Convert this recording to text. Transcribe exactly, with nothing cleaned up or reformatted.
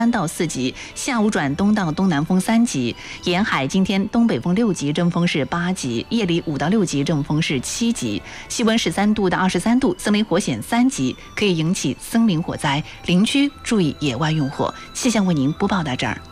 三到四级，下午转东到东南风三级。沿海今天东北风六级，阵风是八级；夜里五到六级，阵风是七级。气温十三度到二十三度，森林火险三级，可以引起森林火灾，林区注意野外用火。气象为您播报到这儿。